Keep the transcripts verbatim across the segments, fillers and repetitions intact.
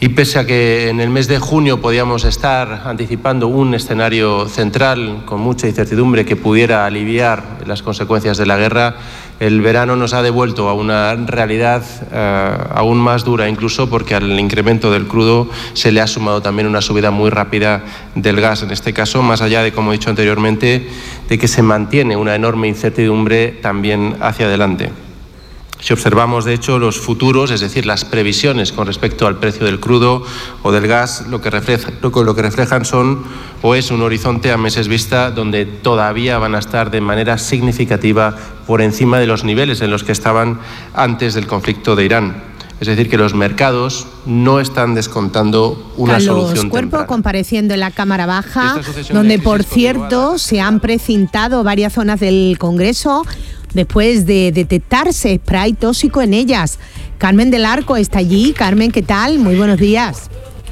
Y pese a que en el mes de junio podíamos estar anticipando un escenario central con mucha incertidumbre que pudiera aliviar las consecuencias de la guerra, el verano nos ha devuelto a una realidad eh, aún más dura, incluso porque al incremento del crudo se le ha sumado también una subida muy rápida del gas. En este caso, más allá de, como he dicho anteriormente, de que se mantiene una enorme incertidumbre también hacia adelante. Si observamos, de hecho, los futuros, es decir, las previsiones con respecto al precio del crudo o del gas, lo que, refleja, lo que reflejan son o es un horizonte a meses vista donde todavía van a estar de manera significativa por encima de los niveles en los que estaban antes del conflicto de Irán. Es decir, que los mercados no están descontando una Carlos solución Cuerpo temprana. compareciendo en la Cámara Baja, donde, por cierto, se han precintado varias zonas del Congreso después de detectarse spray tóxico en ellas. Carmen del Arco está allí. Carmen, ¿qué tal? Muy buenos días.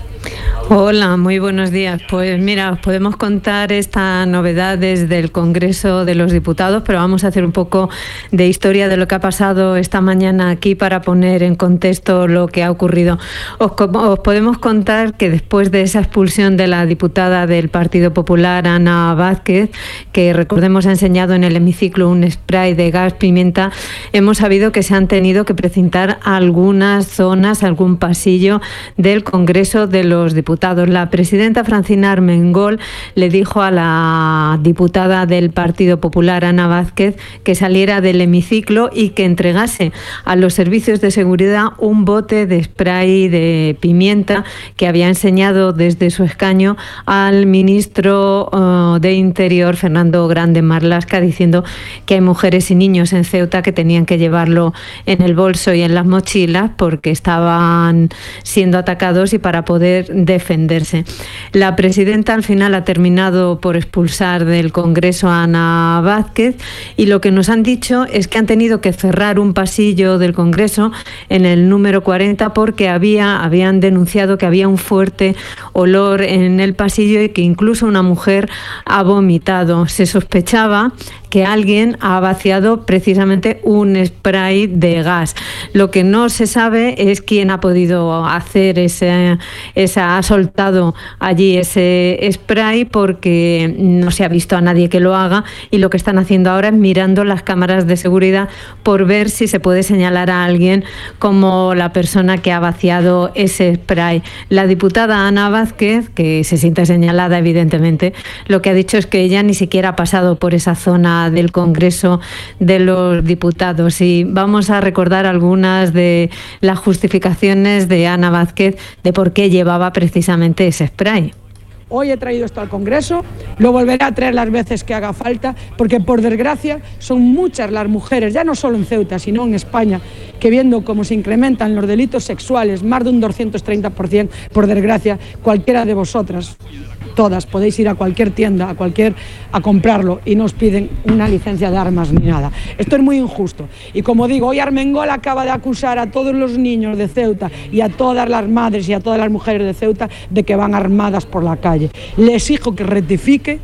Hola, muy buenos días. Pues mira, os podemos contar esta novedad desde el Congreso de los Diputados, pero vamos a hacer un poco de historia de lo que ha pasado esta mañana aquí para poner en contexto lo que ha ocurrido. Os, os podemos contar que después de esa expulsión de la diputada del Partido Popular, Ana Vázquez, que recordemos ha enseñado en el hemiciclo un spray de gas pimienta, hemos sabido que se han tenido que precintar algunas zonas, algún pasillo del Congreso de los Diputados. La presidenta Francina Armengol le dijo a la diputada del Partido Popular, Ana Vázquez, que saliera del hemiciclo y que entregase a los servicios de seguridad un bote de spray de pimienta que había enseñado desde su escaño al ministro uh, de Interior, Fernando Grande Marlaska, diciendo que hay mujeres y niños en Ceuta que tenían que llevarlo en el bolso y en las mochilas porque estaban siendo atacados y para poder defenderse. defenderse. La presidenta al final ha terminado por expulsar del Congreso a Ana Vázquez y lo que nos han dicho es que han tenido que cerrar un pasillo del Congreso en el número cuarenta porque había, habían denunciado que había un fuerte olor en el pasillo y que incluso una mujer ha vomitado. Se sospechaba que alguien ha vaciado precisamente un spray de gas. Lo que no se sabe es quién ha podido hacer ese, esa, ha soltado allí ese spray porque no se ha visto a nadie que lo haga y lo que están haciendo ahora es mirando las cámaras de seguridad por ver si se puede señalar a alguien como la persona que ha vaciado ese spray. La diputada Ana Vázquez, que se siente señalada evidentemente, lo que ha dicho es que ella ni siquiera ha pasado por esa zona del Congreso de los Diputados. Y vamos a recordar algunas de las justificaciones de Ana Vázquez de por qué llevaba precisamente ese spray. Hoy he traído esto al Congreso, lo volveré a traer las veces que haga falta, porque por desgracia son muchas las mujeres, ya no solo en Ceuta, sino en España, que viendo cómo se incrementan los delitos sexuales, más de un doscientos treinta por ciento, por desgracia, cualquiera de vosotras, todas, podéis ir a cualquier tienda, a cualquier, a comprarlo y no os piden una licencia de armas ni nada. Esto es muy injusto. Y como digo, hoy Armengol acaba de acusar a todos los niños de Ceuta y a todas las madres y a todas las mujeres de Ceuta de que van armadas por la calle. Le exijo que rectifique.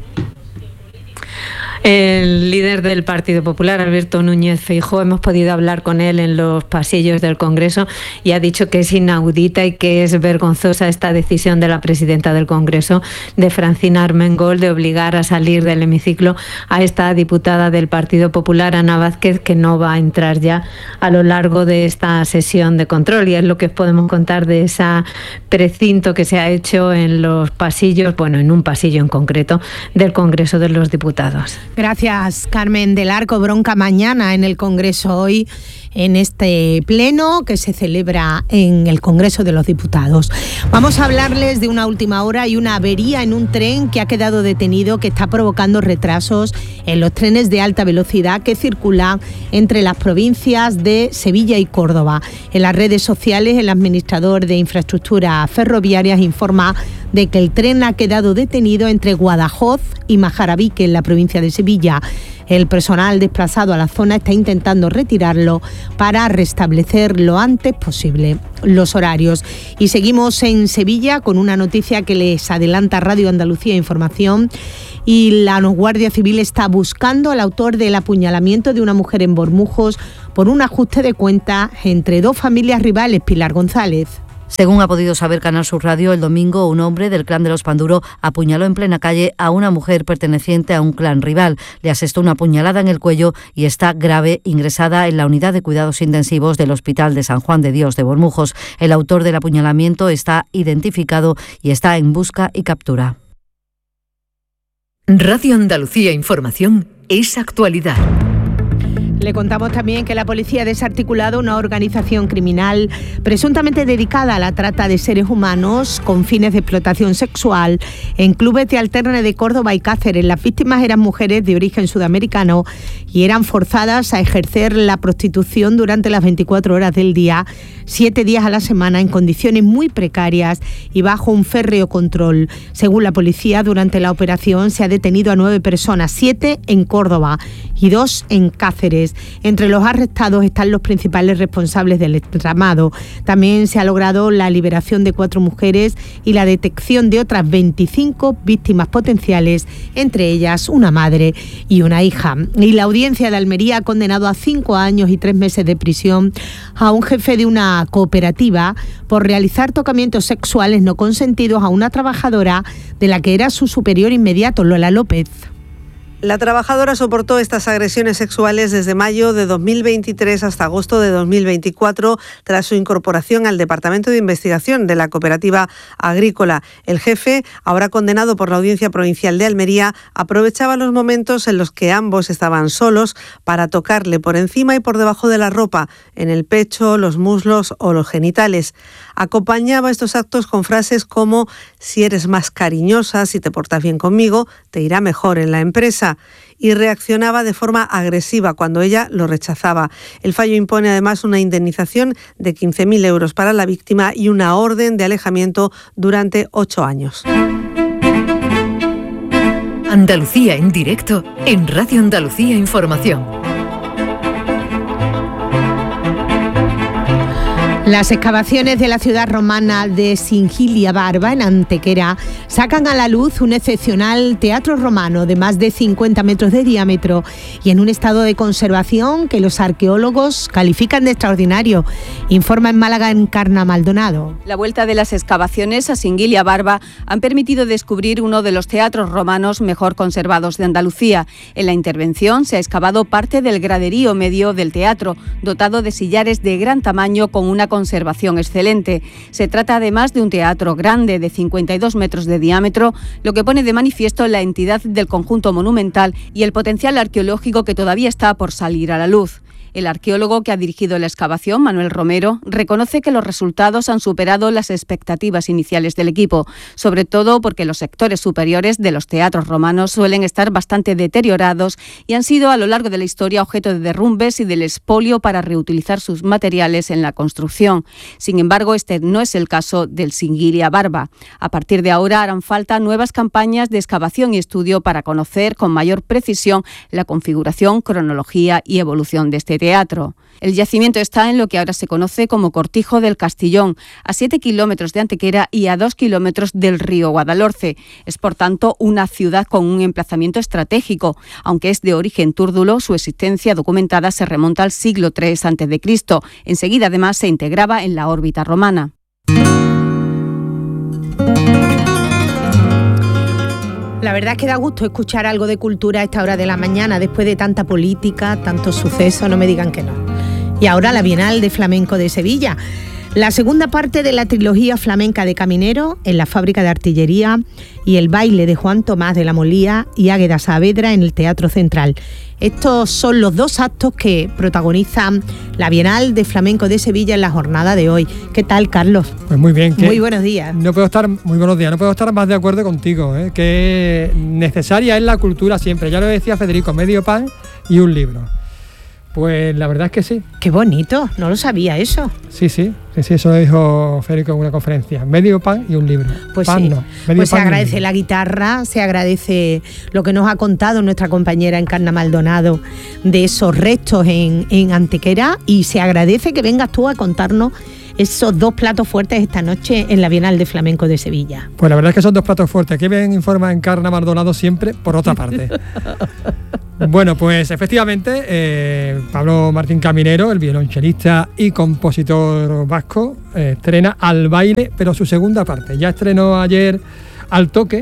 El líder del Partido Popular, Alberto Núñez Feijóo, hemos podido hablar con él en los pasillos del Congreso y ha dicho que es inaudita y que es vergonzosa esta decisión de la presidenta del Congreso, de Francina Armengol, de obligar a salir del hemiciclo a esta diputada del Partido Popular, Ana Vázquez, que no va a entrar ya a lo largo de esta sesión de control. Y es lo que os podemos contar de ese precinto que se ha hecho en los pasillos, bueno, en un pasillo en concreto, del Congreso de los Diputados. Gracias, Carmen del Arco. Bronca mañana en el Congreso, hoy en este pleno que se celebra en el Congreso de los Diputados. Vamos a hablarles de una última hora y una avería en un tren que ha quedado detenido, que está provocando retrasos en los trenes de alta velocidad que circulan entre las provincias de Sevilla y Córdoba. En las redes sociales, el administrador de infraestructuras ferroviarias informa de que el tren ha quedado detenido entre Guadajoz y Majarabique, en la provincia de Sevilla. El personal desplazado a la zona está intentando retirarlo para restablecer lo antes posible los horarios. Y seguimos en Sevilla con una noticia que les adelanta Radio Andalucía Información. Y la Guardia Civil está buscando al autor del apuñalamiento de una mujer en Bormujos por un ajuste de cuentas entre dos familias rivales. Pilar González. Según ha podido saber Canal Sur Radio, el domingo un hombre del clan de los Panduro apuñaló en plena calle a una mujer perteneciente a un clan rival. Le asestó una puñalada en el cuello y está grave, ingresada en la unidad de cuidados intensivos del Hospital de San Juan de Dios de Bormujos. El autor del apuñalamiento está identificado y está en busca y captura. Radio Andalucía Información es actualidad. Le contamos también que la policía ha desarticulado una organización criminal presuntamente dedicada a la trata de seres humanos con fines de explotación sexual en clubes de alterne de Córdoba y Cáceres. Las víctimas eran mujeres de origen sudamericano y eran forzadas a ejercer la prostitución durante las veinticuatro horas del día, siete días a la semana, en condiciones muy precarias y bajo un férreo control. Según la policía, durante la operación se ha detenido a nueve personas, siete en Córdoba y dos en Cáceres. Entre los arrestados están los principales responsables del entramado. También se ha logrado la liberación de cuatro mujeres y la detección de otras veinticinco víctimas potenciales, entre ellas una madre y una hija. Y la audiencia de Almería ha condenado a cinco años y tres meses de prisión a un jefe de una cooperativa por realizar tocamientos sexuales no consentidos a una trabajadora de la que era su superior inmediato, Lola López. La trabajadora soportó estas agresiones sexuales desde mayo de dos mil veintitrés hasta agosto de dos mil veinticuatro, tras su incorporación al Departamento de Investigación de la Cooperativa Agrícola. El jefe, ahora condenado por la Audiencia Provincial de Almería, aprovechaba los momentos en los que ambos estaban solos para tocarle por encima y por debajo de la ropa, en el pecho, los muslos o los genitales. Acompañaba estos actos con frases como: si eres más cariñosa, si te portas bien conmigo, te irá mejor en la empresa. Y reaccionaba de forma agresiva cuando ella lo rechazaba. El fallo impone además una indemnización de quince mil euros para la víctima y una orden de alejamiento durante ocho años. Andalucía en directo en Radio Andalucía Información. Las excavaciones de la ciudad romana de Singilia Barba, en Antequera, sacan a la luz un excepcional teatro romano de más de cincuenta metros de diámetro y en un estado de conservación que los arqueólogos califican de extraordinario. Informa en Málaga Encarna Maldonado. La vuelta de las excavaciones a Singilia Barba han permitido descubrir uno de los teatros romanos mejor conservados de Andalucía. En la intervención se ha excavado parte del graderío medio del teatro, dotado de sillares de gran tamaño con una conservación excelente. Se trata además de un teatro grande de cincuenta y dos metros de diámetro, lo que pone de manifiesto la entidad del conjunto monumental y el potencial arqueológico que todavía está por salir a la luz. El arqueólogo que ha dirigido la excavación, Manuel Romero, reconoce que los resultados han superado las expectativas iniciales del equipo, sobre todo porque los sectores superiores de los teatros romanos suelen estar bastante deteriorados y han sido a lo largo de la historia objeto de derrumbes y del expolio para reutilizar sus materiales en la construcción. Sin embargo, este no es el caso del Singilia Barba. A partir de ahora harán falta nuevas campañas de excavación y estudio para conocer con mayor precisión la configuración, cronología y evolución de este teatro. El yacimiento está en lo que ahora se conoce como Cortijo del Castillón, a siete kilómetros de Antequera y a dos kilómetros del río Guadalhorce. Es, por tanto, una ciudad con un emplazamiento estratégico. Aunque es de origen túrdulo, su existencia documentada se remonta al siglo tres antes de Cristo. Enseguida, además, se integraba en la órbita romana. La verdad es que da gusto escuchar algo de cultura a esta hora de la mañana, después de tanta política, tantos sucesos, no me digan que no. Y ahora la Bienal de Flamenco de Sevilla. La segunda parte de la trilogía flamenca de Caminero en la Fábrica de Artillería y el baile de Juan Tomás de la Molía y Águeda Saavedra en el Teatro Central. Estos son los dos actos que protagonizan la Bienal de Flamenco de Sevilla en la jornada de hoy. ¿Qué tal, Carlos? Pues muy bien. Muy buenos días. No puedo estar, muy buenos días. No puedo estar más de acuerdo contigo, ¿eh? Que necesaria es la cultura siempre. Ya lo decía Federico, medio pan y un libro. Pues la verdad es que sí. Qué bonito, no lo sabía eso. Sí, sí, sí, sí, eso lo dijo Federico en una conferencia. Medio pan y un libro. Pues pan sí, no, medio pues se pan agradece la guitarra, se agradece lo que nos ha contado nuestra compañera Encarna Maldonado de esos restos en, en Antequera, y se agradece que vengas tú a contarnos esos dos platos fuertes esta noche en la Bienal de Flamenco de Sevilla. Pues la verdad es que son dos platos fuertes. Aquí ven informa Encarna Maldonado siempre por otra parte. Bueno, pues efectivamente, eh, Pablo Martín Caminero, el violonchelista y compositor vasco, eh, estrena Al baile, pero su segunda parte. Ya estrenó ayer Al toque,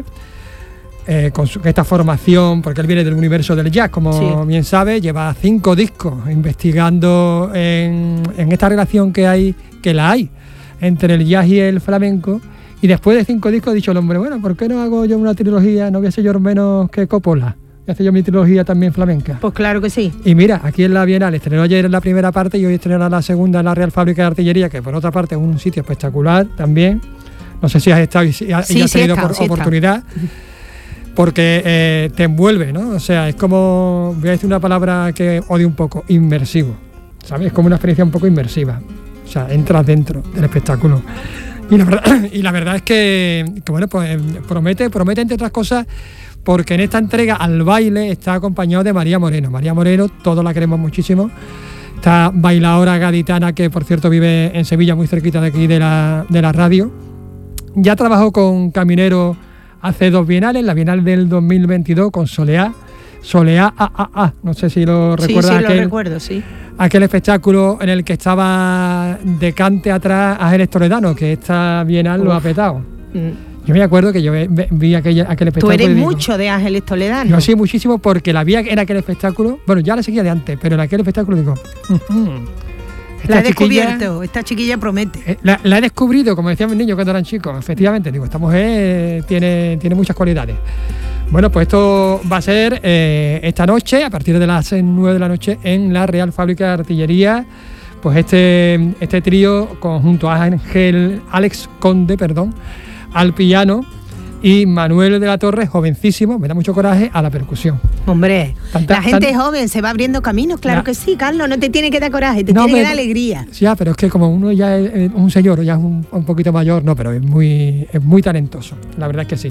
eh, con su, esta formación, porque él viene del universo del jazz, como sí. bien sabe, lleva cinco discos investigando en, en esta relación que hay, que la hay, entre el jazz y el flamenco. Y después de cinco discos ha dicho el hombre, bueno, ¿por qué no hago yo una trilogía? No voy a ser yo menos que Coppola. Voy a hacer yo mi trilogía también flamenca. Pues claro que sí. Y mira, aquí en la Bienal estrenó ayer en la primera parte y hoy estrenó la segunda en la Real Fábrica de Artillería, que por otra parte es un sitio espectacular también. No sé si has estado y, si has, sí, y has sí tenido está, por, sí oportunidad. Está. Porque eh, te envuelve, ¿no? O sea, es como, voy a decir una palabra que odio un poco, inmersivo. ¿Sabes? Es como una experiencia un poco inmersiva. O sea, entras dentro del espectáculo. Y la verdad, y la verdad es que, que, bueno, pues promete, promete entre otras cosas, porque en esta entrega Al baile está acompañado de María Moreno. María Moreno, todos la queremos muchísimo. Esta bailadora gaditana que, por cierto, vive en Sevilla, muy cerquita de aquí de la, de la radio. Ya trabajó con Caminero hace dos bienales, la Bienal del dos mil veintidós con Soleá. Soleá A A A, no sé si lo recuerdas. Sí, sí, aquel, lo recuerdo, sí. Aquel espectáculo en el que estaba de cante atrás Ángeles Toledano, que esta Bienal Uf. lo ha petado. Mm. Yo me acuerdo que yo vi aquel, aquel espectáculo. Tú eres digo, mucho de Ángeles Toledano. Yo sí, muchísimo, porque la vi en aquel espectáculo. Bueno, ya la seguía de antes, pero en aquel espectáculo digo... Uh-huh. La he descubierto, esta chiquilla promete. Eh, la, la he descubrido, como decían mis niños cuando eran chicos. Efectivamente, digo, esta mujer eh, tiene, tiene muchas cualidades. Bueno, pues esto va a ser eh, esta noche, a partir de las nueve de la noche, en la Real Fábrica de Artillería. Pues este, este trío, conjunto a Ángel, Alex Conde, perdón, al piano, y Manuel de la Torre, jovencísimo, me da mucho coraje, a la percusión. Hombre, tanta, la gente tan... joven se va abriendo caminos, claro la... que sí, Carlos, no te tiene que dar coraje, te no, tiene me... que dar alegría. Sí, pero es que como uno ya es un señor, ya es un, un poquito mayor, no, pero es muy, es muy talentoso, la verdad es que sí.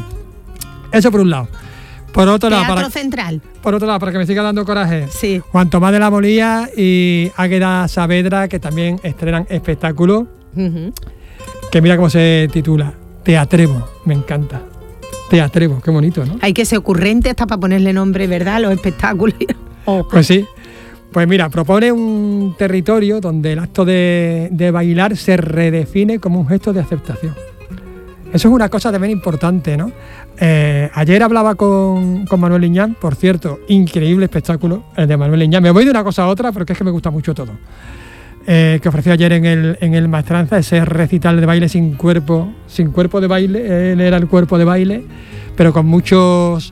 Eso por un lado. Por otro lado, Teatro para, Central. Por otro lado, para que me siga dando coraje, sí. Juan Tomás de la Molía y Águeda Saavedra, que también estrenan espectáculo, uh-huh. que mira cómo se titula, Te atrevo, me encanta. Te atrevo, qué bonito, ¿no? Hay que ser ocurrente hasta para ponerle nombre, ¿verdad? A los espectáculos. Oh. Pues sí. Pues mira, propone un territorio donde el acto de, de bailar se redefine como un gesto de aceptación. Eso es una cosa también importante, ¿no? Eh, ayer hablaba con, con Manuel Liñán, por cierto, increíble espectáculo el de Manuel Liñán. Me voy de una cosa a otra porque es que me gusta mucho todo. Eh, que ofreció ayer en el, en el Maestranza, ese recital de baile sin cuerpo, sin cuerpo de baile, él era el cuerpo de baile, pero con muchos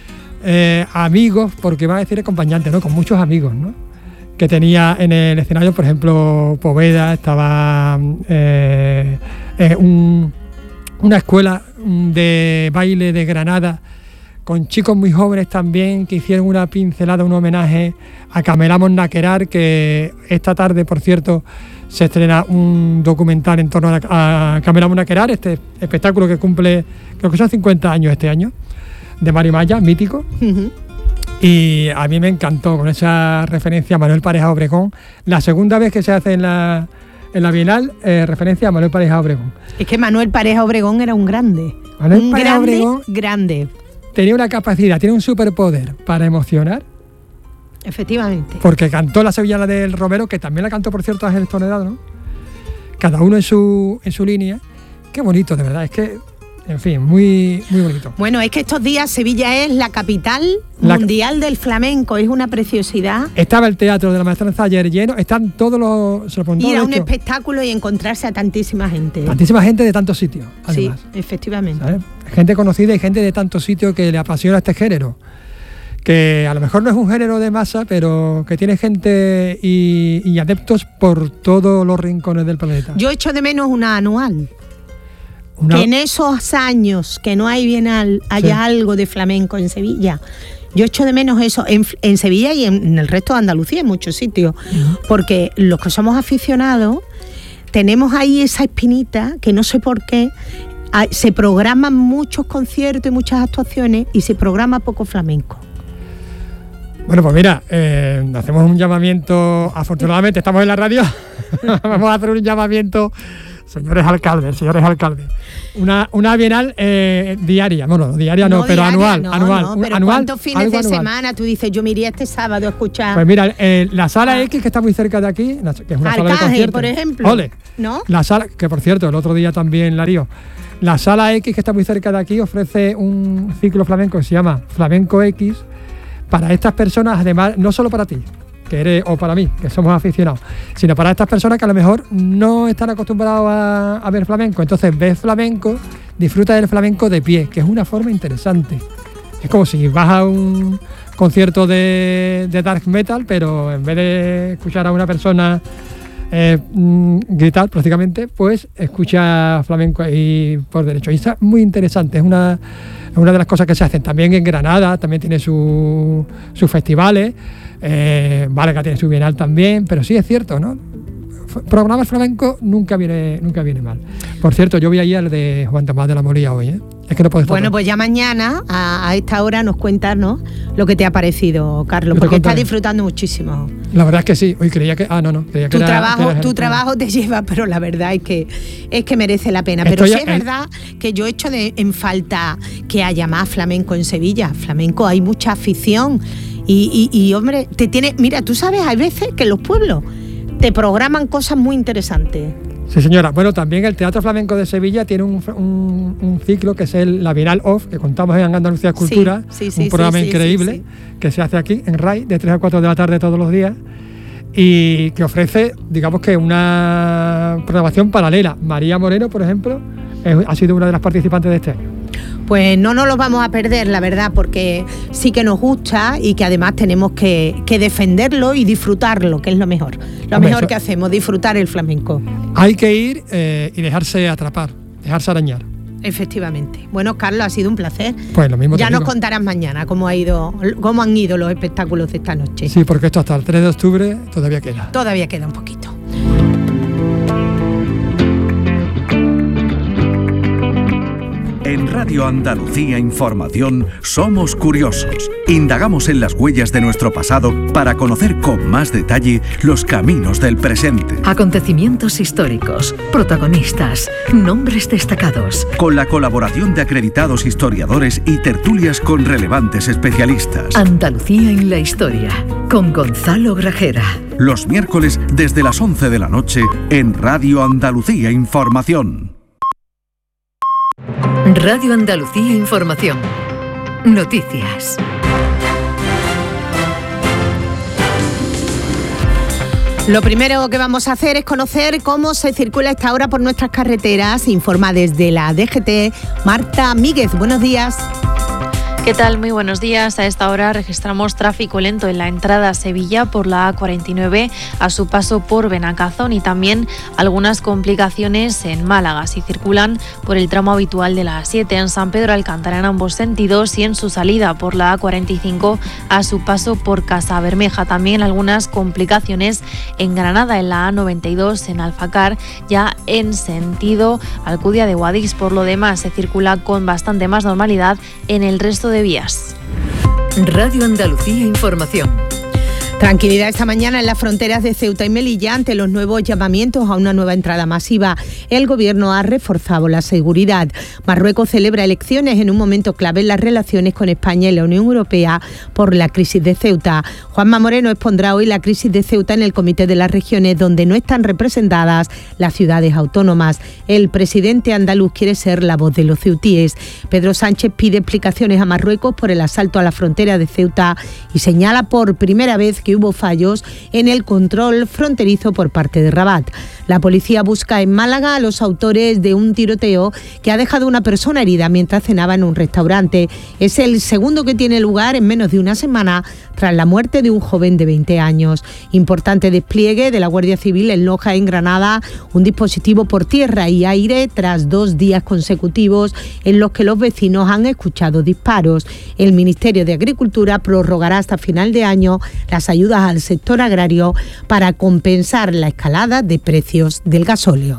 eh, amigos, porque va a decir acompañantes, ¿no? Con muchos amigos, ¿no? Que tenía en el escenario, por ejemplo, Poveda, estaba eh, eh, un, una escuela de baile de Granada, con chicos muy jóvenes también, que hicieron una pincelada, un homenaje a Camelamos Naquerar, que esta tarde, por cierto, se estrena un documental en torno a, a Camelamos Naquerar, este espectáculo que cumple, creo que son cincuenta años este año, de Mari Maya, mítico. Uh-huh. Y a mí me encantó con esa referencia a Manuel Pareja Obregón. La segunda vez que se hace en la, en la Bienal, eh, referencia a Manuel Pareja Obregón. Es que Manuel Pareja Obregón era un grande. Manuel un Pareja grande, Obregón grande. Tenía una capacidad, tiene un superpoder para emocionar. Efectivamente. Porque cantó la Sevillana del Romero, que también la cantó, por cierto, Ángeles Toledano, ¿no? Cada uno en su, en su línea. Qué bonito, de verdad. Es que, en fin, muy, muy bonito. Bueno, es que estos días Sevilla es la capital la, mundial del flamenco. Es una preciosidad. Estaba el Teatro de la Maestranza ayer lleno. Están todos los... Se lo Ir a un hecho. espectáculo y encontrarse a tantísima gente. Tantísima gente de tantos sitios, además. Sí, efectivamente. ¿Sabes? Gente conocida y gente de tantos sitios que le apasiona este género. Que a lo mejor no es un género de masa, pero que tiene gente y, y adeptos por todos los rincones del planeta. Yo echo de menos una anual. Una... Que en esos años que no hay bienal haya sí. algo de flamenco en Sevilla. Yo echo de menos eso en, en Sevilla y en, en el resto de Andalucía, en muchos sitios. Uh-huh. Porque los que somos aficionados tenemos ahí esa espinita que no sé por qué. Se programan muchos conciertos y muchas actuaciones y se programa poco flamenco. Bueno, pues mira, eh, hacemos un llamamiento, afortunadamente estamos en la radio, vamos a hacer un llamamiento Señores alcaldes, señores alcaldes. Una, una bienal eh, diaria, bueno, diaria no, no pero diaria, anual. No, anual, no, pero anual, ¿cuántos fines de anual. semana tú dices, yo me iría este sábado a escuchar? Pues mira, eh, la sala ah. X, que está muy cerca de aquí, que es una Arcaje, sala de conciertos. por ejemplo. Ole. ¿No? La sala, que por cierto, el otro día también la río. La sala X, que está muy cerca de aquí, ofrece un ciclo flamenco que se llama Flamenco X para estas personas, además, no solo para ti, que eres, o para mí, que somos aficionados, sino para estas personas que a lo mejor no están acostumbrados a, a ver flamenco. Entonces ves flamenco, disfruta del flamenco de pie, que es una forma interesante. Es como si vas a un concierto de, de dark metal, pero en vez de escuchar a una persona eh, gritar prácticamente, pues escucha flamenco ahí por derecho. Y está muy interesante, es una, una de las cosas que se hacen. También en Granada, también tiene su, sus festivales. Eh, Málaga tiene su bienal también, pero sí es cierto, ¿no? Programar flamenco nunca viene, nunca viene mal. Por cierto, yo voy a ir al de Juan Tomás de la Molía hoy, ¿eh? Es que no puedo estar. Bueno, pues ya mañana a, a esta hora nos cuentas, ¿no?, lo que te ha parecido, Carlos, porque estás disfrutando muchísimo. La verdad es que sí. Hoy creía que ah no no creía que tu era, trabajo, que era tu trabajo te lleva, pero la verdad es que es que merece la pena. Pero Estoy sí es a, verdad que yo echo de, en falta que haya más flamenco en Sevilla. Flamenco, hay mucha afición. Y, y, y hombre, te tiene, mira, tú sabes, hay veces que los pueblos te programan cosas muy interesantes. Sí, señora. Bueno, también el Teatro Flamenco de Sevilla tiene un, un, un ciclo que es el, la Bienal Off, que contamos en Andalucía Cultura, sí, sí, sí, un programa sí, increíble sí, sí, sí. que se hace aquí en RAI de tres a cuatro de la tarde todos los días y que ofrece, digamos que una programación paralela. María Moreno, por ejemplo, es, ha sido una de las participantes de este año. Pues no nos los vamos a perder, la verdad, porque sí que nos gusta y que además tenemos que, que defenderlo y disfrutarlo, que es lo mejor. Lo Hombre, mejor eso, que hacemos, disfrutar el flamenco. Hay que ir eh, y dejarse atrapar, dejarse arañar. Efectivamente. Bueno, Carlos, ha sido un placer. Pues lo mismo te Ya digo. Nos contarás mañana cómo ha ido, cómo han ido los espectáculos de esta noche. Sí, porque esto hasta el tres de octubre todavía queda. Todavía queda un poquito. En Radio Andalucía Información somos curiosos. Indagamos en las huellas de nuestro pasado para conocer con más detalle los caminos del presente. Acontecimientos históricos, protagonistas, nombres destacados. Con la colaboración de acreditados historiadores y tertulias con relevantes especialistas. Andalucía en la historia, con Gonzalo Grajera. Los miércoles desde las once de la noche en Radio Andalucía Información. Radio Andalucía Información. Noticias. Lo primero que vamos a hacer es conocer cómo se circula a esta hora por nuestras carreteras. Informa desde la D G T Marta Míguez. Buenos días. ¿Qué tal? Muy buenos días. A esta hora registramos tráfico lento en la entrada a Sevilla por la A cuarenta y nueve a su paso por Benacazzón y también algunas complicaciones en Málaga. Si circulan por el tramo habitual de la A siete en San Pedro Alcántara en ambos sentidos y en su salida por la A cuarenta y cinco a su paso por Casabermeja. También algunas complicaciones en Granada en la A noventa y dos en Alfacar ya en sentido Alcudia de Guadix. Por lo demás se circula con bastante más normalidad en el resto de vías. Radio Andalucía Información. Tranquilidad esta mañana en las fronteras de Ceuta y Melilla ante los nuevos llamamientos a una nueva entrada masiva. El Gobierno ha reforzado la seguridad. Marruecos celebra elecciones en un momento clave en las relaciones con España y la Unión Europea por la crisis de Ceuta. Juanma Moreno expondrá hoy la crisis de Ceuta en el Comité de las Regiones, donde no están representadas las ciudades autónomas. El presidente andaluz quiere ser la voz de los ceutíes. Pedro Sánchez pide explicaciones a Marruecos por el asalto a la frontera de Ceuta y señala por primera vez que hubo fallos en el control fronterizo por parte de Rabat. La policía busca en Málaga a los autores de un tiroteo que ha dejado una persona herida mientras cenaba en un restaurante. Es el segundo que tiene lugar en menos de una semana tras la muerte de un joven de veinte años. Importante despliegue de la Guardia Civil en Loja, en Granada, un dispositivo por tierra y aire tras dos días consecutivos en los que los vecinos han escuchado disparos. El Ministerio de Agricultura prorrogará hasta final de año las ayudas al sector agrario para compensar la escalada de precios del gasóleo.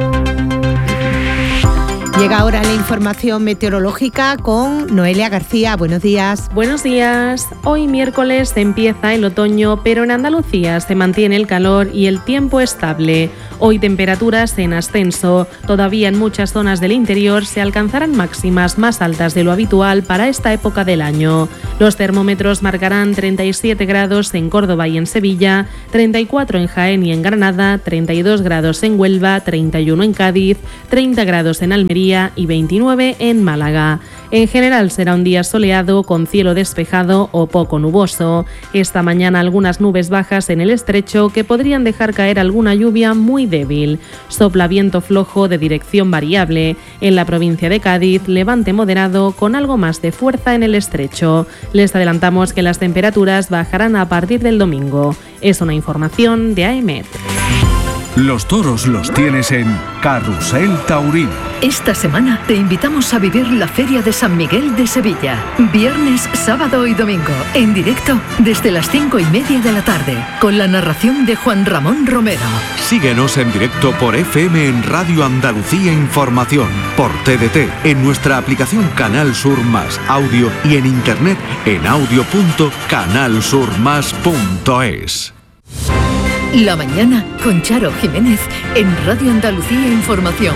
Llega ahora la información meteorológica con Noelia García. Buenos días. Buenos días. Hoy miércoles empieza el otoño, pero en Andalucía se mantiene el calor y el tiempo estable. Hoy temperaturas en ascenso. Todavía en muchas zonas del interior se alcanzarán máximas más altas de lo habitual para esta época del año. Los termómetros marcarán treinta y siete grados en Córdoba y en Sevilla, treinta y cuatro en Jaén y en Granada, treinta y dos grados en Huelva, treinta y uno en Cádiz, treinta grados en Almería y veintinueve en Málaga. En general será un día soleado con cielo despejado o poco nuboso. Esta mañana algunas nubes bajas en el estrecho que podrían dejar caer alguna lluvia muy débil. Sopla viento flojo de dirección variable. En la provincia de Cádiz, levante moderado con algo más de fuerza en el estrecho. Les adelantamos que las temperaturas bajarán a partir del domingo. Es una información de AEMET. Los toros los tienes en Carrusel Taurino. Esta semana te invitamos a vivir la Feria de San Miguel de Sevilla. Viernes, sábado y domingo, en directo desde las cinco y media de la tarde, con la narración de Juan Ramón Romero. Síguenos en directo por F M en Radio Andalucía Información, por T D T, en nuestra aplicación Canal Sur Más Audio y en internet en audio punto canal sur más punto es. La mañana con Charo Jiménez en Radio Andalucía Información.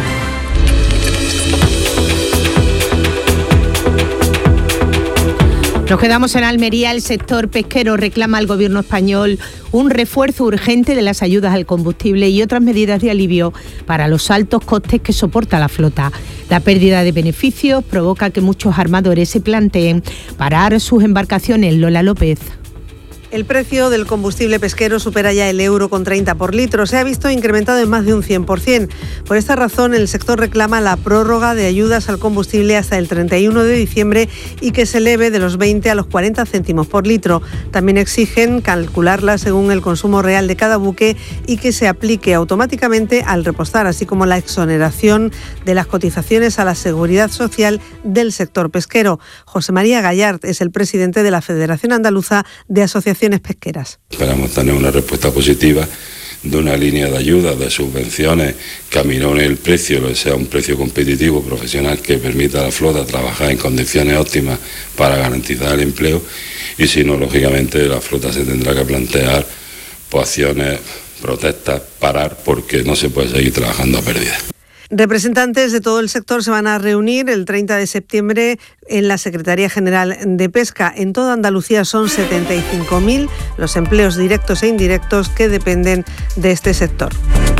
Nos quedamos en Almería. El sector pesquero reclama al gobierno español un refuerzo urgente de las ayudas al combustible y otras medidas de alivio para los altos costes que soporta la flota. La pérdida de beneficios provoca que muchos armadores se planteen parar sus embarcaciones. Lola López. El precio del combustible pesquero supera ya el euro con treinta por litro. Se ha visto incrementado en más de un cien por ciento. Por esta razón, el sector reclama la prórroga de ayudas al combustible hasta el treinta y uno de diciembre y que se eleve de los veinte a los cuarenta céntimos por litro. También exigen calcularla según el consumo real de cada buque y que se aplique automáticamente al repostar, así como la exoneración de las cotizaciones a la seguridad social del sector pesquero. José María Gallard es el presidente de la Federación Andaluza de Asociaciones pesqueras. Esperamos tener una respuesta positiva de una línea de ayuda, de subvenciones que aminoren el precio, que sea un precio competitivo, profesional, que permita a la flota trabajar en condiciones óptimas para garantizar el empleo, y si no, lógicamente la flota se tendrá que plantear pues, acciones, protestas, parar, porque no se puede seguir trabajando a pérdida. Representantes de todo el sector se van a reunir el treinta de septiembre en la Secretaría General de Pesca. En toda Andalucía son setenta y cinco mil los empleos directos e indirectos que dependen de este sector.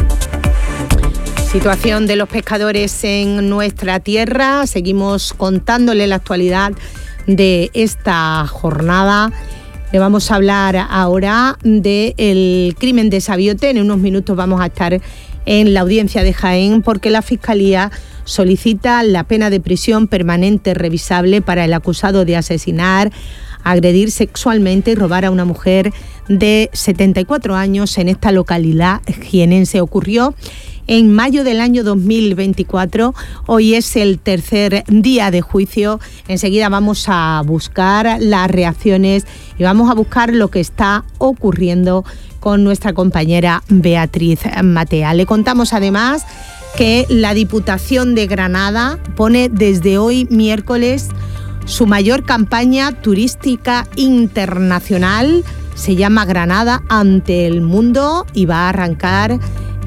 Situación de los pescadores en nuestra tierra. Seguimos contándole la actualidad de esta jornada. Le vamos a hablar ahora del crimen de Sabiote. En unos minutos vamos a estar en la audiencia de Jaén porque la Fiscalía solicita la pena de prisión permanente revisable para el acusado de asesinar, agredir sexualmente y robar a una mujer de setenta y cuatro años en esta localidad jienense. Ocurrió en mayo del año dos mil veinticuatro. Hoy es el tercer día de juicio. Enseguida vamos a buscar las reacciones y vamos a buscar lo que está ocurriendo con nuestra compañera Beatriz Matea. Le contamos además que la Diputación de Granada pone desde hoy miércoles su mayor campaña turística internacional. Se llama Granada ante el mundo y va a arrancar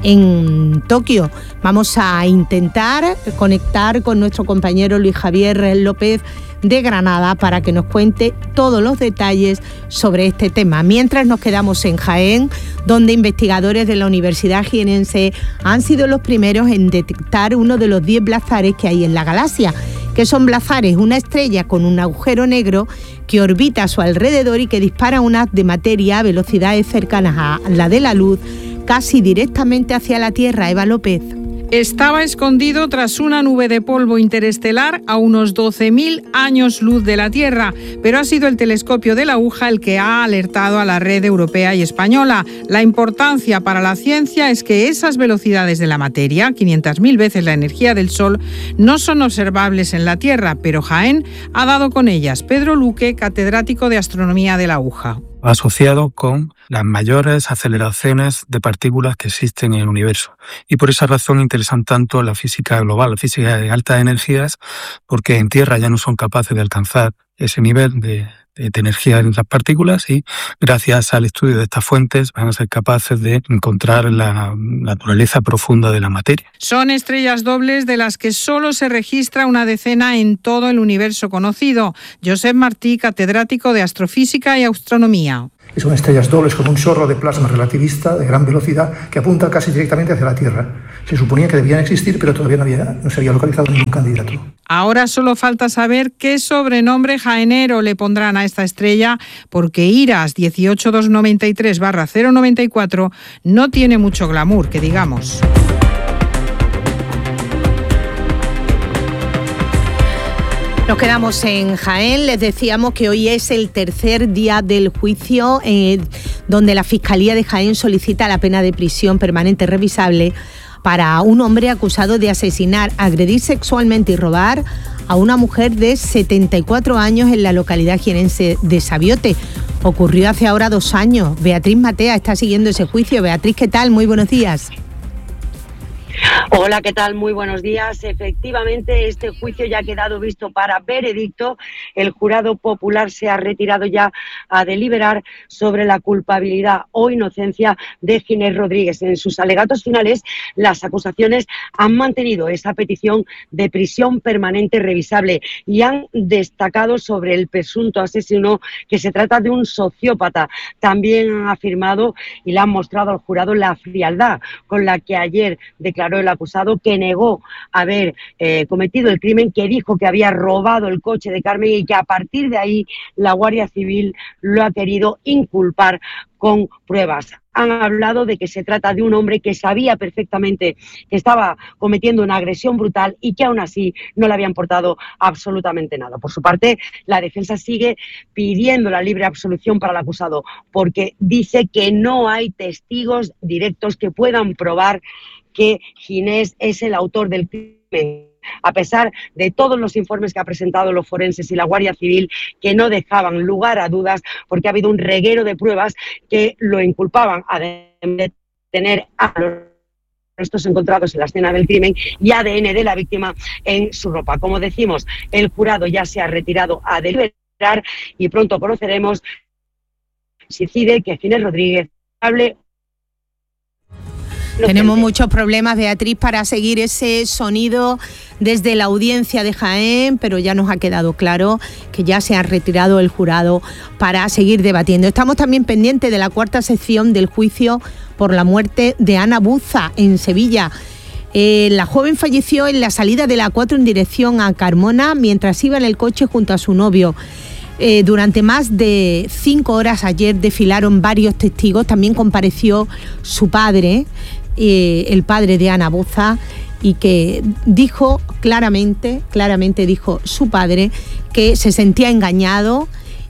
en Tokio. Vamos a intentar conectar con nuestro compañero Luis Javier López de Granada para que nos cuente todos los detalles sobre este tema. Mientras nos quedamos en Jaén, donde investigadores de la Universidad Jienense han sido los primeros en detectar uno de los diez blazares que hay en la galaxia. ¿Qué son blazares? Una estrella con un agujero negro que orbita a su alrededor y que dispara un haz de materia a velocidades cercanas a la de la luz, casi directamente hacia la Tierra. Eva López. Estaba escondido tras una nube de polvo interestelar a unos doce mil años luz de la Tierra, pero ha sido el telescopio de la aguja el que ha alertado a la red europea y española. La importancia para la ciencia es que esas velocidades de la materia, quinientas mil veces la energía del Sol, no son observables en la Tierra, pero Jaén ha dado con ellas. Pedro Luque, catedrático de Astronomía de la aguja. Asociado con las mayores aceleraciones de partículas que existen en el universo. Y por esa razón interesan tanto la física global, la física de altas energías, porque en Tierra ya no son capaces de alcanzar ese nivel de, de energía en las partículas y gracias al estudio de estas fuentes van a ser capaces de encontrar la naturaleza profunda de la materia. Son estrellas dobles de las que solo se registra una decena en todo el universo conocido. Josep Martí, catedrático de Astrofísica y Astronomía. Son estrellas dobles con un chorro de plasma relativista de gran velocidad que apunta casi directamente hacia la Tierra. Se suponía que debían existir, pero todavía no, había, no se había localizado ningún candidato. Ahora solo falta saber qué sobrenombre jaenero le pondrán a esta estrella, porque IRAS dieciocho mil doscientos noventa y tres barra cero noventa y cuatro no tiene mucho glamour, que digamos. Nos quedamos en Jaén. Les decíamos que hoy es el tercer día del juicio eh, donde la Fiscalía de Jaén solicita la pena de prisión permanente revisable para un hombre acusado de asesinar, agredir sexualmente y robar a una mujer de setenta y cuatro años en la localidad jienense de Sabiote. Ocurrió hace ahora dos años. Beatriz Matea está siguiendo ese juicio. Beatriz, ¿qué tal? Muy buenos días. Hola, ¿qué tal? Muy buenos días. Efectivamente, este juicio ya ha quedado visto para veredicto. El jurado popular se ha retirado ya a deliberar sobre la culpabilidad o inocencia de Ginés Rodríguez. En sus alegatos finales, las acusaciones han mantenido esa petición de prisión permanente revisable y han destacado sobre el presunto asesino que se trata de un sociópata. También han afirmado y le han mostrado al jurado la frialdad con la que ayer declaró el acusado, que negó haber eh, cometido el crimen, que dijo que había robado el coche de Carmen y que a partir de ahí la Guardia Civil lo ha querido inculpar con pruebas. Han hablado de que se trata de un hombre que sabía perfectamente que estaba cometiendo una agresión brutal y que aún así no le había importado absolutamente nada. Por su parte, la defensa sigue pidiendo la libre absolución para el acusado porque dice que no hay testigos directos que puedan probar que Ginés es el autor del crimen, a pesar de todos los informes que ha presentado los forenses y la Guardia Civil, que no dejaban lugar a dudas, porque ha habido un reguero de pruebas que lo inculpaban de tener a los restos encontrados en la escena del crimen y A D N de la víctima en su ropa. Como decimos, el jurado ya se ha retirado a deliberar y pronto conoceremos si decide que Ginés Rodríguez hable. Tenemos muchos problemas, Beatriz, para seguir ese sonido desde la audiencia de Jaén, pero ya nos ha quedado claro que ya se ha retirado el jurado para seguir debatiendo. Estamos también pendientes de la cuarta sección del juicio por la muerte de Ana Buza en Sevilla. Eh, la joven falleció en la salida de la A cuatro en dirección a Carmona mientras iba en el coche junto a su novio. Eh, durante más de cinco horas ayer desfilaron varios testigos. También compareció su padre, eh, el padre de Ana Buza, y que dijo claramente, claramente dijo su padre que se sentía engañado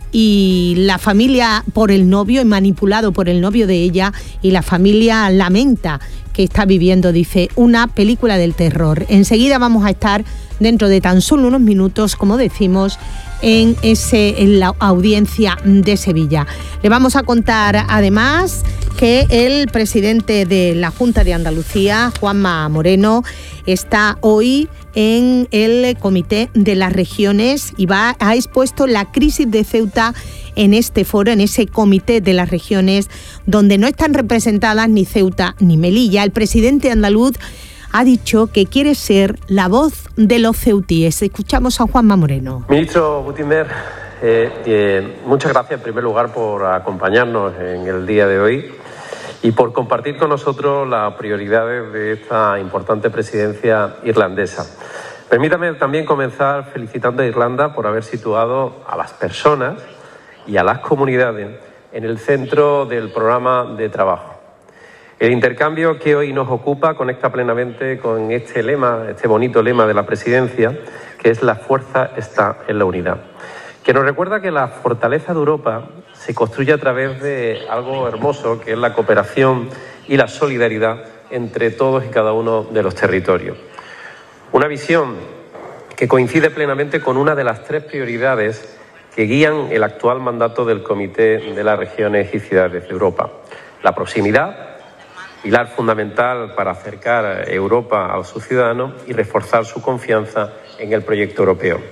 y la familia por el novio y manipulado por el novio de ella, y la familia lamenta que está viviendo, dice, una película del terror. Enseguida vamos a estar, dentro de tan solo unos minutos, como decimos, en, ese, en la audiencia de Sevilla. Le vamos a contar además que el presidente de la Junta de Andalucía, Juanma Moreno, está hoy en el Comité de las Regiones y va, ha expuesto la crisis de Ceuta en este foro, en ese Comité de las Regiones, donde no están representadas ni Ceuta ni Melilla. El presidente andaluz ha dicho que quiere ser la voz de los ceutíes. Escuchamos a Juanma Moreno. Ministro Butimer, eh, eh, muchas gracias en primer lugar por acompañarnos en el día de hoy y por compartir con nosotros las prioridades de esta importante presidencia irlandesa. Permítame también comenzar felicitando a Irlanda por haber situado a las personas y a las comunidades en el centro del programa de trabajo. El intercambio que hoy nos ocupa conecta plenamente con este lema, este bonito lema de la presidencia, que es la fuerza está en la unidad, que nos recuerda que la fortaleza de Europa se construye a través de algo hermoso, que es la cooperación y la solidaridad entre todos y cada uno de los territorios. Una visión que coincide plenamente con una de las tres prioridades que guían el actual mandato del Comité de las Regiones y Ciudades de Europa: la proximidad, pilar fundamental para acercar Europa a sus ciudadanos y reforzar su confianza en el proyecto europeo.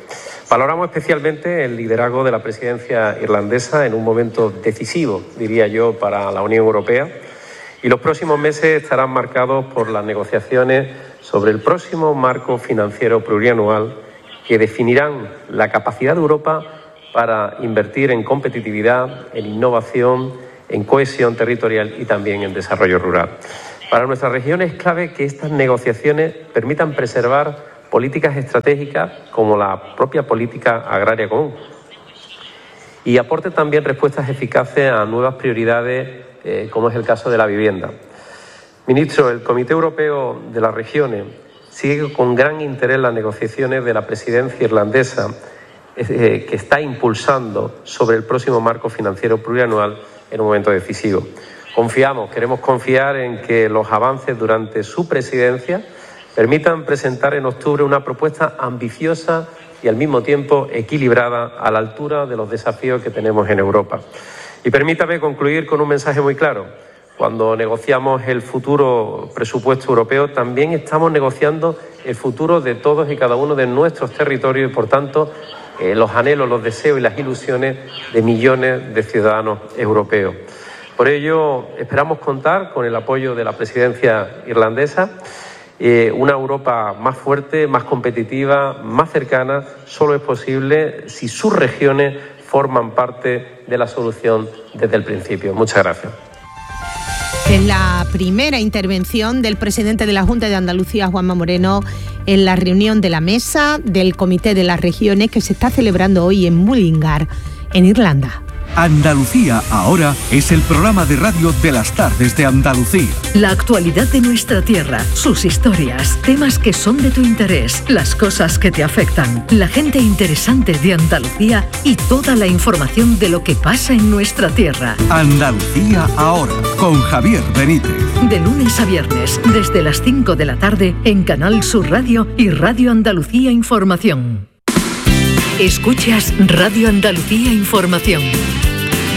Valoramos especialmente el liderazgo de la presidencia irlandesa en un momento decisivo, diría yo, para la Unión Europea, y los próximos meses estarán marcados por las negociaciones sobre el próximo marco financiero plurianual que definirán la capacidad de Europa para invertir en competitividad, en innovación, en cohesión territorial y también en desarrollo rural. Para nuestra región es clave que estas negociaciones permitan preservar políticas estratégicas como la propia política agraria común y aporte también respuestas eficaces a nuevas prioridades, eh, como es el caso de la vivienda. Ministro, el Comité Europeo de las Regiones sigue con gran interés las negociaciones de la presidencia irlandesa eh, que está impulsando sobre el próximo marco financiero plurianual en un momento decisivo. Confiamos, queremos confiar en que los avances durante su presidencia permitan presentar en octubre una propuesta ambiciosa y al mismo tiempo equilibrada a la altura de los desafíos que tenemos en Europa. Y permítame concluir con un mensaje muy claro. Cuando negociamos el futuro presupuesto europeo, también estamos negociando el futuro de todos y cada uno de nuestros territorios y, por tanto, eh, los anhelos, los deseos y las ilusiones de millones de ciudadanos europeos. Por ello, esperamos contar con el apoyo de la presidencia irlandesa. Eh, una Europa más fuerte, más competitiva, más cercana, solo es posible si sus regiones forman parte de la solución desde el principio. Muchas gracias. En la primera intervención del presidente de la Junta de Andalucía, Juanma Moreno, en la reunión de la mesa del Comité de las Regiones que se está celebrando hoy en Mullingar, en Irlanda. Andalucía ahora es el programa de radio de las tardes de Andalucía. La actualidad de nuestra tierra, sus historias, temas que son de tu interés, las cosas que te afectan, la gente interesante de Andalucía y toda la información de lo que pasa en nuestra tierra. Andalucía ahora, con Javier Benítez. De lunes a viernes, desde las cinco de la tarde, en Canal Sur Radio y Radio Andalucía Información. Escuchas Radio Andalucía Información.